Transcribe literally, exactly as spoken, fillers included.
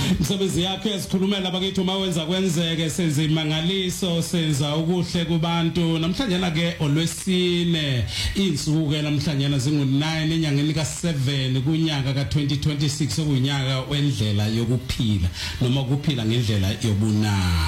Msebenzi yakhe esikhulumela abakithi uma wenza kwenzeke senza imangaliso senza ukuhle kubantu namhlanje na ke olwesine insuku ke namhlanje zingu nine enyangeni ka seven kunyaka ka twenty twenty-six okuyinyaka wendlela yokuphila noma ukuphila ngendlela yobunani.